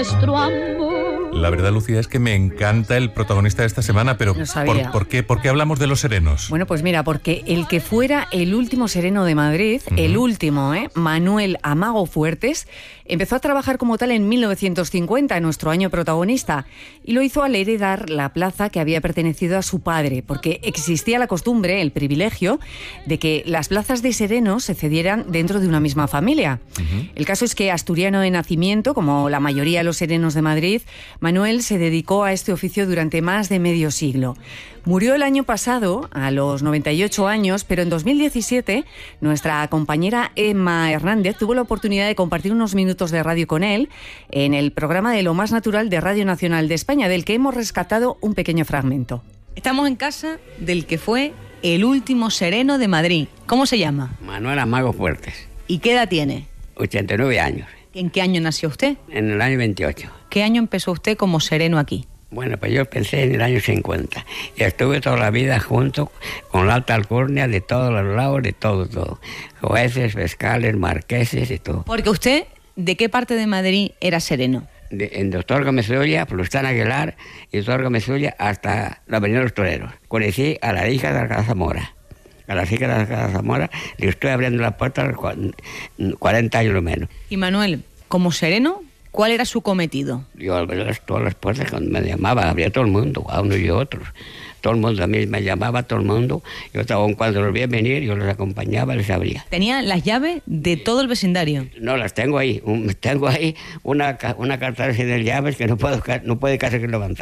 nuestro amor. La verdad, Lucía, es que me encanta el protagonista de esta semana, pero ¿por qué hablamos de los serenos? Bueno, pues mira, porque el que fuera el último sereno de Madrid, el último, Manuel Amago Fuertes, empezó a trabajar como tal en 1950, en nuestro año protagonista, y lo hizo al heredar la plaza que había pertenecido a su padre, porque existía la costumbre, el privilegio, de que las plazas de serenos se cedieran dentro de una misma familia. El caso es que, asturiano de nacimiento, como la mayoría de los serenos de Madrid, Manuel se dedicó a este oficio durante más de medio siglo. Murió el año pasado, a los 98 años, pero en 2017 nuestra compañera Emma Hernández tuvo la oportunidad de compartir unos minutos de radio con él en el programa de Lo Más Natural de Radio Nacional de España, del que hemos rescatado un pequeño fragmento. Estamos en casa del que fue el último sereno de Madrid. ¿Cómo se llama? Manuel Amago Fuertes. ¿Y qué edad tiene? 89 años. ¿En qué año nació usted? En el año 28. ¿Qué año empezó usted como sereno aquí? Bueno, pues yo empecé en el año 50 y estuve toda la vida junto con la alta alcurnia de todos los lados, de todo. Jueces, fiscales, marqueses y todo. Porque usted, ¿de qué parte de Madrid era sereno? En Doctor Gómez Ulla, Plustán Aguilar y Doctor Gómez Ulla hasta la Avenida de los Toreros. Conocí a la hija de Alcalá Zamora. A la hija de Alcalá Zamora le estoy abriendo la puerta a los 40 años o menos. Y Manuel, como sereno, ¿cuál era su cometido? Yo abría todas las puertas cuando me llamaban, abría todo el mundo, a uno y a otros. Todo el mundo a mí me llamaba, todo el mundo. Yo estaba, cuando los veía venir, yo los acompañaba, les abría. ¿Tenía las llaves de todo el vecindario? No, las tengo ahí. Tengo ahí una cartera de llaves que no puede casi levantar.